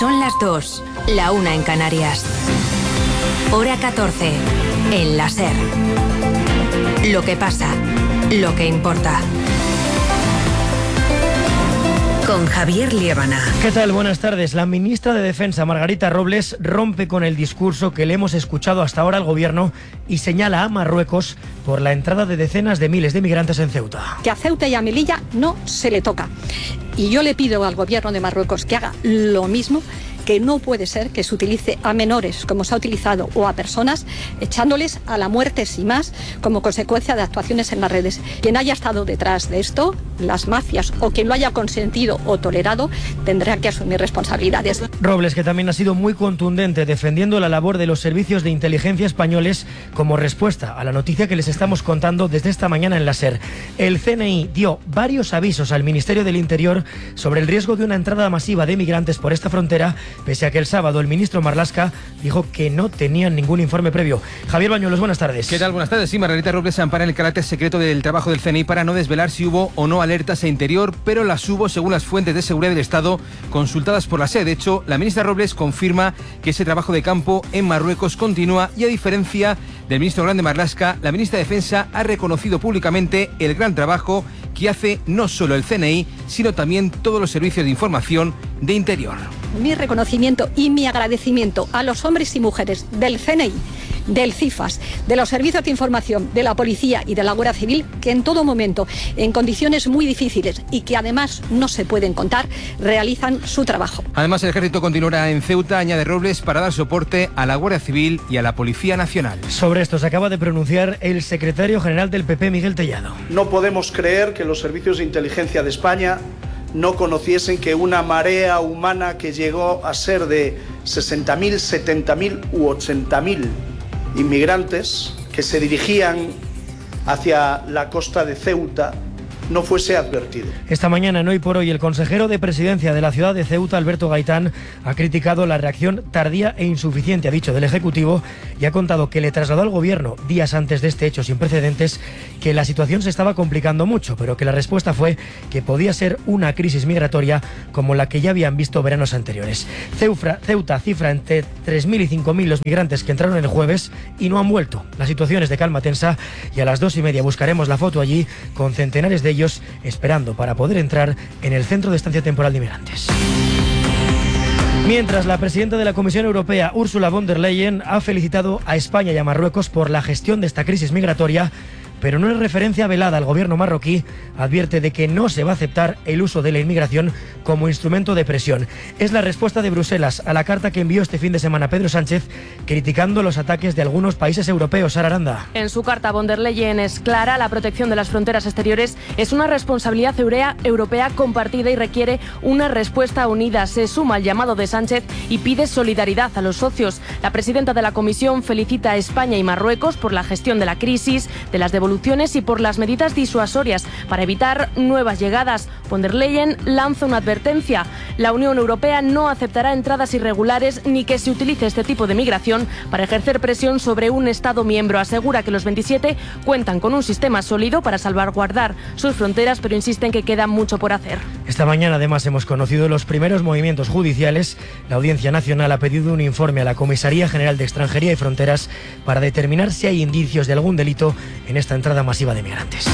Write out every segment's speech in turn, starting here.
Son las 2, la 1 en Canarias. Hora 14, en la SER. Lo que pasa, lo que importa. Con Javier Liébana. ¿Qué tal? Buenas tardes. La ministra de Defensa, Margarita Robles, rompe con el discurso que le hemos escuchado hasta ahora al gobierno y señala a Marruecos por la entrada de decenas de miles de migrantes en Ceuta. Que a Ceuta y a Melilla no se le toca. Y yo le pido al gobierno de Marruecos que haga lo mismo, que no puede ser que se utilice a menores, como se ha utilizado, o a personas, echándoles a la muerte sin más, como consecuencia de actuaciones en las redes. Quien haya estado detrás de esto, las mafias, o quien lo haya consentido o tolerado, tendrá que asumir responsabilidades. Robles, que también ha sido muy contundente defendiendo la labor de los servicios de inteligencia españoles como respuesta a la noticia que les estamos contando desde esta mañana en la SER. El CNI dio varios avisos al Ministerio del Interior sobre el riesgo de una entrada masiva de migrantes por esta frontera, pese a que el sábado el ministro Marlaska dijo que no tenían ningún informe previo. Javier Bañuelos, buenas tardes. ¿Qué tal? Buenas tardes. Sí, Margarita Robles se ampara en el carácter secreto del trabajo del CNI para no desvelar si hubo o no alertas a Interior, pero las hubo según las fuentes de seguridad del Estado consultadas por la SER. De hecho, la ministra Robles confirma que ese trabajo de campo en Marruecos continúa y, a diferencia del ministro Grande Marlaska, la ministra de Defensa ha reconocido públicamente el gran trabajo que hace no solo el CNI, sino también todos los servicios de información de Interior. Mi reconocimiento y mi agradecimiento a los hombres y mujeres del CNI, del CIFAS, de los servicios de información, de la policía y de la Guardia Civil, que en todo momento, en condiciones muy difíciles y que además no se pueden contar, realizan su trabajo. Además, el ejército continuará en Ceuta, añade Robles, para dar soporte a la Guardia Civil y a la Policía Nacional. Sobre esto se acaba de pronunciar el secretario general del PP, Miguel Tellado. No podemos creer que los servicios de inteligencia de España no conociesen que una marea humana que llegó a ser de 60.000, 70.000 u 80.000 inmigrantes que se dirigían hacia la costa de Ceuta no fuese advertido. Esta mañana, en Hoy por Hoy, el consejero de Presidencia de la ciudad de Ceuta, Alberto Gaitán, ha criticado la reacción tardía e insuficiente, ha dicho, del Ejecutivo, y ha contado que le trasladó al Gobierno, días antes de este hecho sin precedentes, que la situación se estaba complicando mucho, pero que la respuesta fue que podía ser una crisis migratoria como la que ya habían visto veranos anteriores. Ceuta cifra entre 3.000 y 5.000 los migrantes que entraron el jueves y no han vuelto. La situación es de calma tensa y a las 2:30 buscaremos la foto allí con centenares de ellos esperando para poder entrar en el centro de estancia temporal de inmigrantes. Mientras, la presidenta de la Comisión Europea, Ursula von der Leyen, ha felicitado a España y a Marruecos por la gestión de esta crisis migratoria, pero no es referencia velada al gobierno marroquí, advierte de que no se va a aceptar el uso de la inmigración como instrumento de presión. Es la respuesta de Bruselas a la carta que envió este fin de semana Pedro Sánchez, criticando los ataques de algunos países europeos. Sara Aranda. En su carta, von der Leyen es clara: la protección de las fronteras exteriores es una responsabilidad europea compartida y requiere una respuesta unida. Se suma al llamado de Sánchez y pide solidaridad a los socios. La presidenta de la Comisión felicita a España y Marruecos por la gestión de la crisis, de las devoluciones y por las medidas disuasorias para evitar nuevas llegadas. Von der Leyen lanza una advertencia: la Unión Europea no aceptará entradas irregulares ni que se utilice este tipo de migración para ejercer presión sobre un Estado miembro. Asegura que los 27 cuentan con un sistema sólido para salvaguardar sus fronteras, pero insiste en que queda mucho por hacer. Esta mañana, además, hemos conocido los primeros movimientos judiciales. La Audiencia Nacional ha pedido un informe a la Comisaría General de Extranjería y Fronteras para determinar si hay indicios de algún delito en esta entrada masiva de migrantes.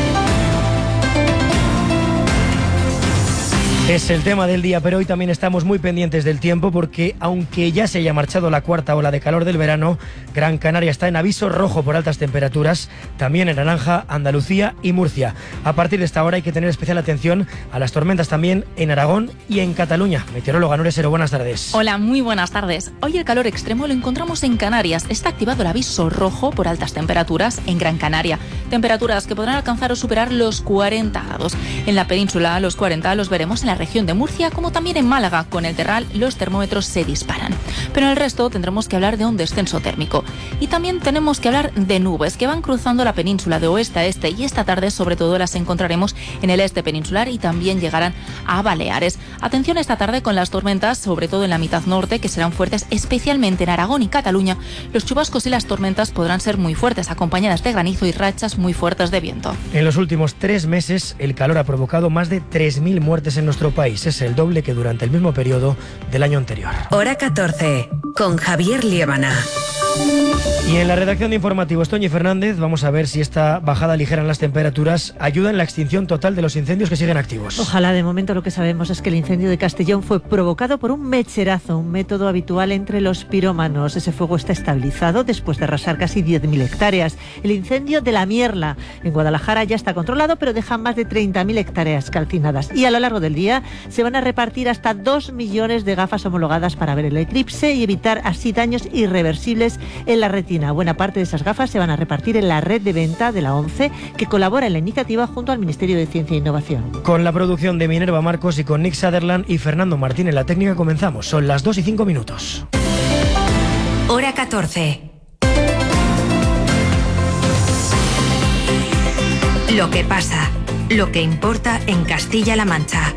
Es el tema del día, pero hoy también estamos muy pendientes del tiempo porque, aunque ya se haya marchado la cuarta ola de calor del verano, Gran Canaria está en aviso rojo por altas temperaturas, también en naranja Andalucía y Murcia. A partir de esta hora hay que tener especial atención a las tormentas también en Aragón y en Cataluña. Meteoróloga Nure Sero, buenas tardes. Hola, muy buenas tardes. Hoy el calor extremo lo encontramos en Canarias. Está activado el aviso rojo por altas temperaturas en Gran Canaria. Temperaturas que podrán alcanzar o superar los 40 grados. En la península, los 40 los veremos en la región de Murcia, como también en Málaga. Con el Terral los termómetros se disparan. Pero en el resto tendremos que hablar de un descenso térmico. Y también tenemos que hablar de nubes que van cruzando la península de oeste a este, y esta tarde sobre todo las encontraremos en el este peninsular y también llegarán a Baleares. Atención esta tarde con las tormentas, sobre todo en la mitad norte, que serán fuertes especialmente en Aragón y Cataluña. Los chubascos y las tormentas podrán ser muy fuertes, acompañadas de granizo y rachas muy fuertes de viento. En los últimos 3 meses, el calor ha provocado más de 3.000 muertes en nuestro nuestro país. Es el doble que durante el mismo periodo del año anterior. Hora 14, con Javier Liébana. Y en la redacción de informativos, Toñi Fernández, vamos a ver si esta bajada ligera en las temperaturas ayuda en la extinción total de los incendios que siguen activos. Ojalá. De momento lo que sabemos es que el incendio de Castellón fue provocado por un mecherazo, un método habitual entre los pirómanos. Ese fuego está estabilizado después de arrasar casi 10.000 hectáreas. El incendio de La Mierla en Guadalajara ya está controlado, pero deja más de 30.000 hectáreas calcinadas. Y a lo largo del día se van a repartir hasta 2 millones de gafas homologadas para ver el eclipse y evitar así daños irreversibles en la retina. Buena parte de esas gafas se van a repartir en la red de venta de la ONCE, que colabora en la iniciativa junto al Ministerio de Ciencia e Innovación. Con la producción de Minerva Marcos y con Nick Sutherland y Fernando Martín en la técnica comenzamos. Son las 2:05. Hora 14. Lo que pasa, lo que importa en Castilla-La Mancha.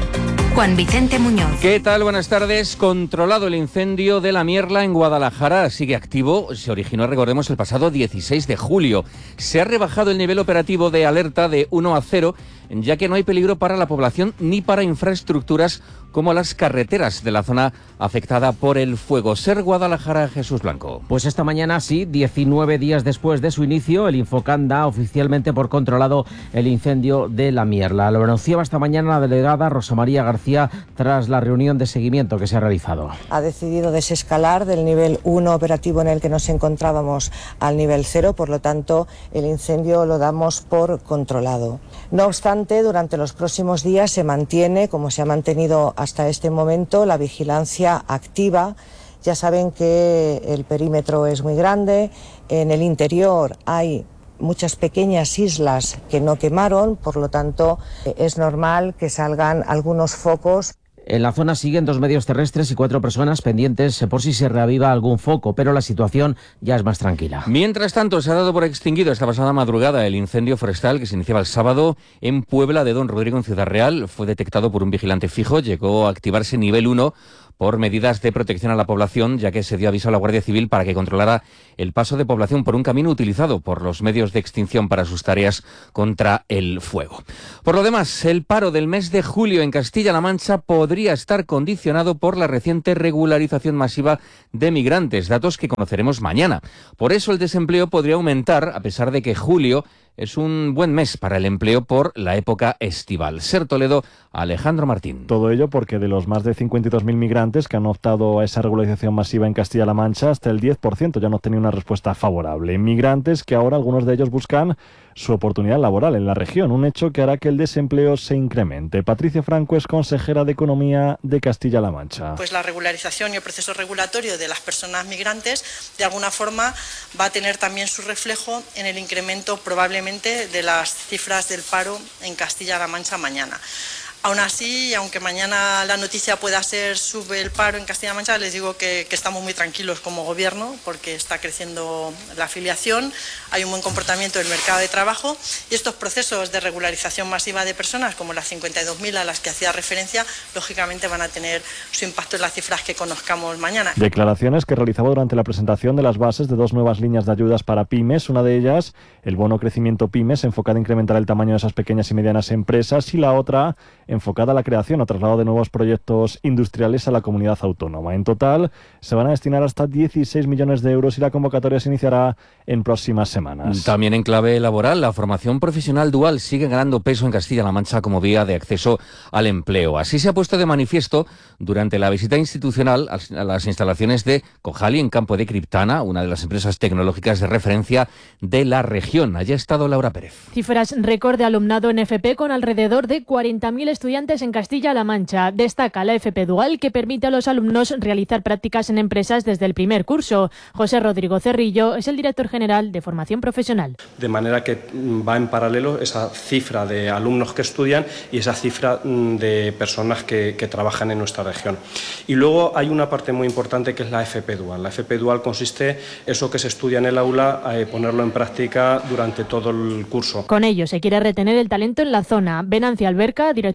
Juan Vicente Muñoz. ¿Qué tal? Buenas tardes. Controlado el incendio de La Mierla en Guadalajara. Sigue activo. Se originó, recordemos, el pasado 16 de julio. Se ha rebajado el nivel operativo de alerta de 1 a 0, ya que no hay peligro para la población ni para infraestructuras como las carreteras de la zona afectada por el fuego. Ser Guadalajara, Jesús Blanco. Pues esta mañana sí, 19 días después de su inicio, el Infocan da oficialmente por controlado el incendio de La Mierla. Lo anunciaba esta mañana la delegada Rosa María García tras la reunión de seguimiento que se ha realizado. Ha decidido desescalar del nivel 1 operativo en el que nos encontrábamos al nivel 0, por lo tanto el incendio lo damos por controlado. No obstante, durante los próximos días se mantiene, como se ha mantenido hasta este momento, la vigilancia activa. Ya saben que el perímetro es muy grande, en el interior hay muchas pequeñas islas que no quemaron, por lo tanto es normal que salgan algunos focos. En la zona siguen 2 medios terrestres y 4 personas pendientes por si se reaviva algún foco, pero la situación ya es más tranquila. Mientras tanto, se ha dado por extinguido esta pasada madrugada el incendio forestal que se iniciaba el sábado en Puebla de Don Rodrigo, en Ciudad Real. Fue detectado por un vigilante fijo, llegó a activarse nivel 1 por medidas de protección a la población, ya que se dio aviso a la Guardia Civil para que controlara el paso de población por un camino utilizado por los medios de extinción para sus tareas contra el fuego. Por lo demás, el paro del mes de julio en Castilla-La Mancha podría estar condicionado por la reciente regularización masiva de migrantes, datos que conoceremos mañana. Por eso el desempleo podría aumentar, a pesar de que julio es un buen mes para el empleo por la época estival. Ser Toledo, Alejandro Martín. Todo ello porque de los más de 52.000 migrantes que han optado a esa regularización masiva en Castilla-La Mancha, hasta el 10% ya han obtenido una respuesta favorable. Migrantes que ahora algunos de ellos buscan su oportunidad laboral en la región, un hecho que hará que el desempleo se incremente. Patricia Franco es consejera de Economía de Castilla-La Mancha. Pues la regularización y el proceso regulatorio de las personas migrantes de alguna forma va a tener también su reflejo en el incremento probablemente de las cifras del paro en Castilla-La Mancha mañana. Aún así, aunque mañana la noticia pueda ser sube el paro en Castilla-La Mancha, les digo que estamos muy tranquilos como gobierno porque está creciendo la afiliación, hay un buen comportamiento del mercado de trabajo y estos procesos de regularización masiva de personas, como las 52.000 a las que hacía referencia, lógicamente van a tener su impacto en las cifras que conozcamos mañana. Declaraciones que realizaba durante la presentación de las bases de 2 nuevas líneas de ayudas para pymes, una de ellas el bono crecimiento pymes enfocado a incrementar el tamaño de esas pequeñas y medianas empresas y la otra enfocada a la creación o traslado de nuevos proyectos industriales a la comunidad autónoma. En total, se van a destinar hasta 16 millones de euros y la convocatoria se iniciará en próximas semanas. También en clave laboral, la formación profesional dual sigue ganando peso en Castilla-La Mancha como vía de acceso al empleo. Así se ha puesto de manifiesto durante la visita institucional a las instalaciones de Cojali en Campo de Criptana, una de las empresas tecnológicas de referencia de la región. Allí ha estado Laura Pérez. Cifras récord de alumnado en FP con alrededor de 40.000 estudiantes en Castilla-La Mancha. Destaca la FP Dual, que permite a los alumnos realizar prácticas en empresas desde el primer curso. José Rodrigo Cerrillo es el director general de Formación Profesional. De manera que va en paralelo esa cifra de alumnos que estudian y esa cifra de personas que trabajan en nuestra región. Y luego hay una parte muy importante que es la FP Dual. La FP Dual consiste eso que se estudia en el aula, ponerlo en práctica durante todo el curso. Con ello se quiere retener el talento en la zona. Venancio Alberca, director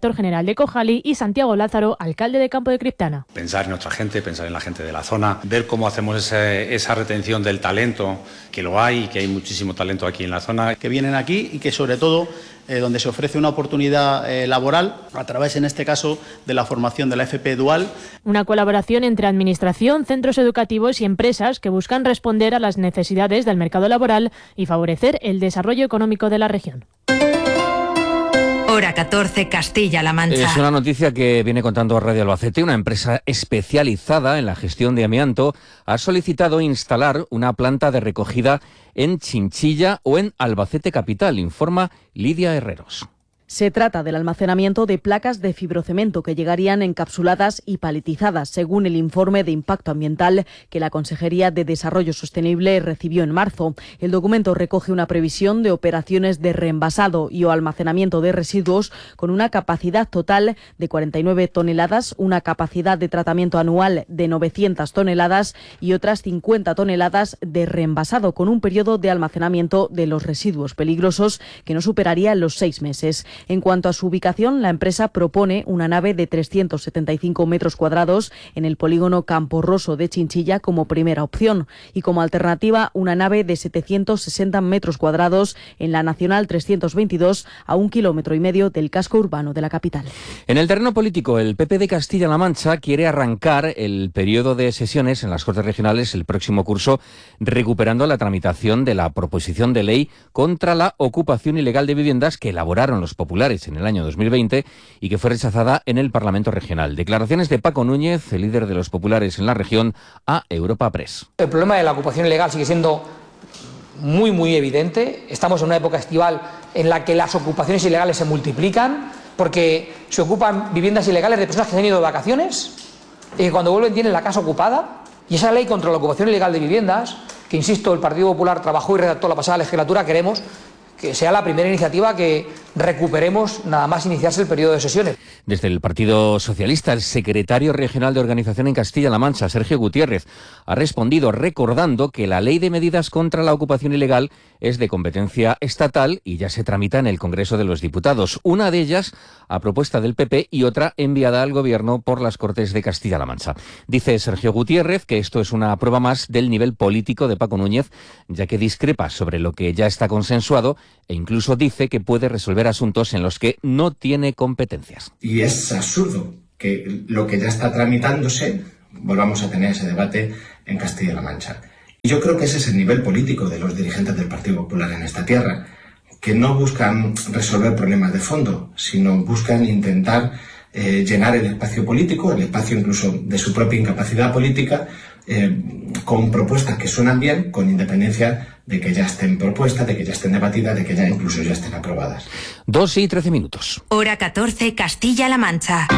director general de Cojali, y Santiago Lázaro, alcalde de Campo de Criptana. Pensar en nuestra gente, pensar en la gente de la zona, ver cómo hacemos esa retención del talento, que lo hay, que hay muchísimo talento aquí en la zona. Que vienen aquí y que sobre todo donde se ofrece una oportunidad laboral a través, en este caso, de la formación de la FP Dual. Una colaboración entre administración, centros educativos y empresas que buscan responder a las necesidades del mercado laboral y favorecer el desarrollo económico de la región. Hora 14, Castilla-La Mancha. Es una noticia que viene contando Radio Albacete. Una empresa especializada en la gestión de amianto ha solicitado instalar una planta de recogida en Chinchilla o en Albacete Capital, informa Lidia Herreros. Se trata del almacenamiento de placas de fibrocemento que llegarían encapsuladas y paletizadas, según el informe de impacto ambiental que la Consejería de Desarrollo Sostenible recibió en marzo. El documento recoge una previsión de operaciones de reenvasado y o almacenamiento de residuos con una capacidad total de 49 toneladas, una capacidad de tratamiento anual de 900 toneladas y otras 50 toneladas de reenvasado, con un periodo de almacenamiento de los residuos peligrosos que no superaría los 6 meses. En cuanto a su ubicación, la empresa propone una nave de 375 metros cuadrados en el polígono Campo Roso de Chinchilla como primera opción y como alternativa una nave de 760 metros cuadrados en la Nacional 322 a 1,5 kilómetros del casco urbano de la capital. En el terreno político, el PP de Castilla-La Mancha quiere arrancar el periodo de sesiones en las Cortes Regionales el próximo curso, recuperando la tramitación de la proposición de ley contra la ocupación ilegal de viviendas que elaboraron los populares en el año 2020 y que fue rechazada en el Parlamento Regional. Declaraciones de Paco Núñez, el líder de los populares en la región, a Europa Press. El problema de la ocupación ilegal sigue siendo muy evidente. Estamos en una época estival en la que las ocupaciones ilegales se multiplican porque se ocupan viviendas ilegales de personas que se han ido de vacaciones y que cuando vuelven tienen la casa ocupada. Y esa ley contra la ocupación ilegal de viviendas, que insisto, el Partido Popular trabajó y redactó la pasada legislatura, queremos que sea la primera iniciativa que recuperemos nada más iniciarse el periodo de sesiones. Desde el Partido Socialista, el secretario regional de organización en Castilla-La Mancha, Sergio Gutiérrez, ha respondido recordando que la ley de medidas contra la ocupación ilegal es de competencia estatal y ya se tramita en el Congreso de los Diputados. Una de ellas a propuesta del PP y otra enviada al Gobierno por las Cortes de Castilla-La Mancha. Dice Sergio Gutiérrez que esto es una prueba más del nivel político de Paco Núñez, ya que discrepa sobre lo que ya está consensuado e incluso dice que puede resolver asuntos en los que no tiene competencias. Y es absurdo que lo que ya está tramitándose volvamos a tener ese debate en Castilla-La Mancha. Y yo creo que ese es el nivel político de los dirigentes del Partido Popular en esta tierra, que no buscan resolver problemas de fondo, sino buscan intentar llenar el espacio político, el espacio incluso de su propia incapacidad política, con propuestas que suenan bien, con independencia de que ya estén propuestas, de que ya estén debatidas, de que ya incluso ya estén aprobadas. 2:13. Hora 14, Castilla-La Mancha.